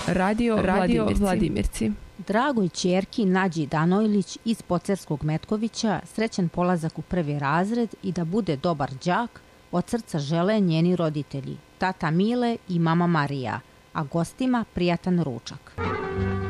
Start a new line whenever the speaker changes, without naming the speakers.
Radio Vladimirci.
Dragoj ćerki Nađi Danojlić iz Pocerskog Metkovića srećan polazak u 1. razred i da bude dobar đak od srca žele njeni roditelji, tata Mile i mama Marija, a gostima prijatan ručak.